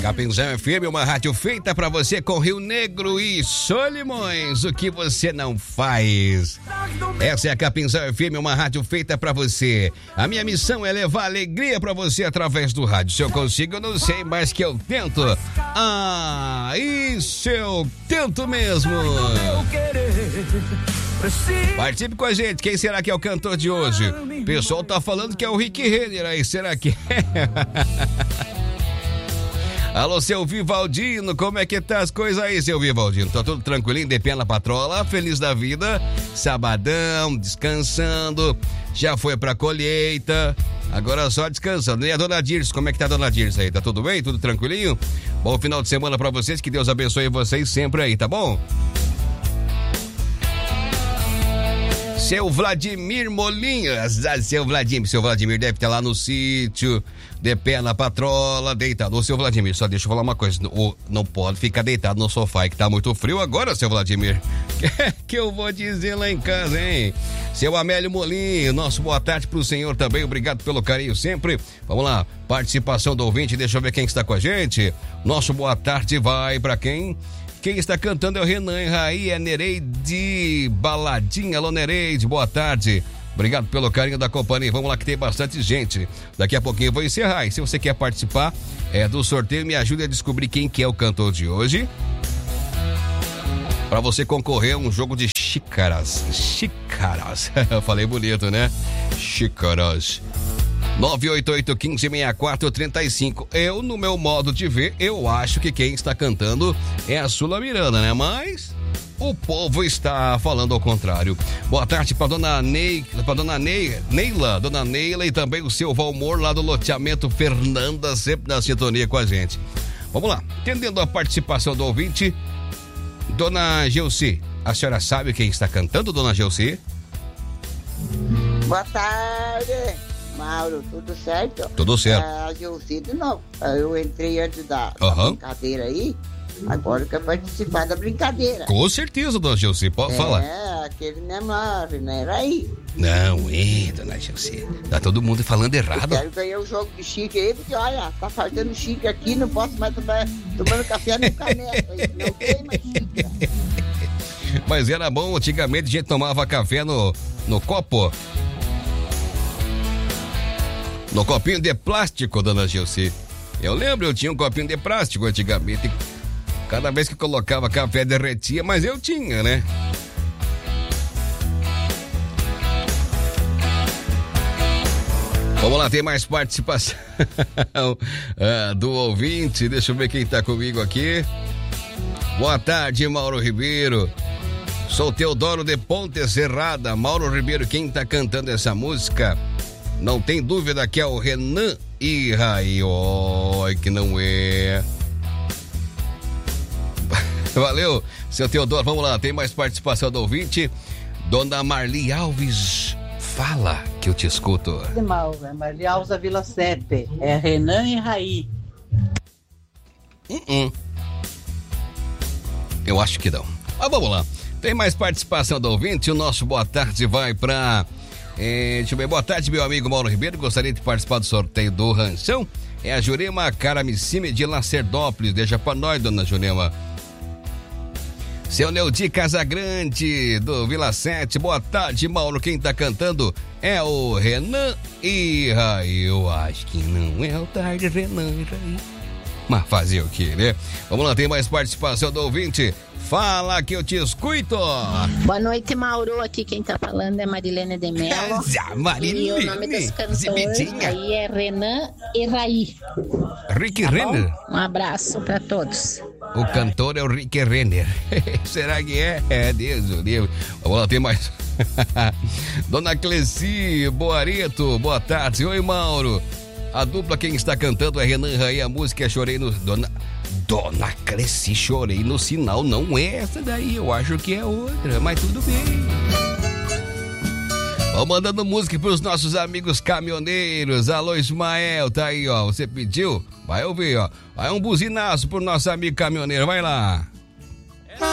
Capinzão FM, uma rádio feita pra você com Rio Negro e Solimões, o que você não faz. Essa é a Capinzão FM, uma rádio feita pra você. A minha missão é levar alegria pra você através do rádio. Se eu consigo, eu não sei, mas que eu tento. Isso eu tento mesmo. Participe com a gente, quem será que é o cantor de hoje? O pessoal tá falando que é o Rick Renner aí, será que é? Alô, seu Vivaldino, como é que tá as coisas aí, seu Vivaldino? Tá tudo tranquilinho, de pé na patrola, feliz da vida, sabadão, descansando, já foi pra colheita, agora só descansando. E a dona Dirce, como é que tá a dona Dirce aí? Tá tudo bem? Tudo tranquilinho? Bom final de semana pra vocês, que Deus abençoe vocês sempre aí, tá bom? Seu Vladimir Molinhas, seu Vladimir deve estar lá no sítio, de pé na patrola, deitado. Ô, seu Vladimir, só deixa eu falar uma coisa, não pode ficar deitado no sofá, que tá muito frio agora, seu Vladimir. Que eu vou dizer lá em casa, hein? Seu Amélio Molinho, nosso boa tarde pro senhor também, obrigado pelo carinho sempre. Vamos lá, participação do ouvinte, deixa eu ver quem está com a gente. Nosso boa tarde vai pra quem? Quem está cantando é o Renan e Raí, é Nereide Baladinha. Alô, Nereide, boa tarde. Obrigado pelo carinho da companhia. Vamos lá que tem bastante gente. Daqui a pouquinho eu vou encerrar. E se você quer participar do sorteio, me ajude a descobrir quem que é o cantor de hoje. Para você concorrer a um jogo de xícaras. Xícaras. Eu falei bonito, né? Xícaras. 988-1564-35. Eu, no meu modo de ver, eu acho que quem está cantando é a Sula Miranda, né? Mas o povo está falando ao contrário. Boa tarde para dona Neila, dona Neila e também o seu Valmor lá do loteamento Fernanda, sempre na sintonia com a gente. Vamos lá, entendendo a participação do ouvinte, dona Gelsi, a senhora sabe quem está cantando, dona Gelsi? Boa tarde, Mauro, tudo certo? Tudo certo. A Gelsi de novo. Eu entrei antes da brincadeira aí, agora eu quero participar da brincadeira. Com certeza, dona Gelsi, pode falar. É, aquele menor, né? Era aí. Não, dona Gelsi, tá todo mundo falando errado. Eu quero ganhar o jogo de chique aí, porque olha, tá faltando chique aqui, não posso mais tomando café no caneco, não tem mais chique. Mas era bom, antigamente a gente tomava café no copo. No copinho de plástico, dona Gelsi. Eu lembro, eu tinha um copinho de plástico antigamente. Cada vez que colocava café derretia, mas eu tinha, né? Vamos lá, tem mais participação do ouvinte. Deixa eu ver quem tá comigo aqui. Boa tarde, Mauro Ribeiro. Sou Teodoro de Ponte Serrada. Mauro Ribeiro, quem tá cantando essa música? Não tem dúvida que é o Renan e Raí. Oi, que não é. Valeu, seu Teodoro. Vamos lá, tem mais participação do ouvinte. Dona Marli Alves, fala que eu te escuto. É Marli Alves da Vila Sete. É Renan e Raí. Eu acho que não. Mas vamos lá. Tem mais participação do ouvinte. O nosso boa tarde vai pra... deixa eu ver, boa tarde, meu amigo Mauro Ribeiro, gostaria de participar do sorteio do ranchão. É a Jurema Caramicime de Lacerdópolis. Deixa pra nós, dona Jurema. Seu Neudi Casagrande do Vila 7, boa tarde, Mauro, quem tá cantando é o Renan e Raí. Eu acho que não é o tarde, Renan e Raí. Mas fazer o que, né? Vamos lá, tem mais participação do ouvinte. Fala que eu te escuto. Boa noite, Mauro. Aqui quem tá falando é Marilene de Mello. E o nome dos cantores aí é Renan e Raí. Rick Renner. Um abraço pra todos. O cantor é o Rick Renner. Será que é? É, Deus do livro. Vamos lá, tem mais. Dona Cleci Boareto, boa tarde. Oi, Mauro. A dupla quem está cantando é Renan e Raí. A música é Chorei no... Dona Cresci, chorei no sinal. Não é essa daí, eu acho que é outra, mas tudo bem. Vamos mandando música pros nossos amigos caminhoneiros. Alô, Ismael, tá aí, ó. Você pediu? Vai ouvir, ó. Vai um buzinaço pro nosso amigo caminhoneiro, vai lá.